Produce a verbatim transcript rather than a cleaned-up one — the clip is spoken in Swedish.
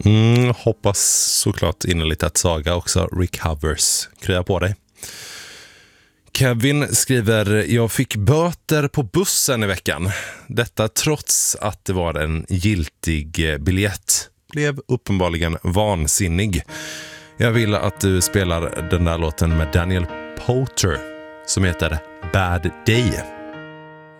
Mm, hoppas såklart innerligt att Saga också recovers. Krya på dig. Kevin skriver: jag fick böter på bussen i veckan. Detta trots att det var en giltig biljett. Blev uppenbarligen vansinnig. Jag vill att du spelar den där låten med Daniel Powter som heter Bad Day.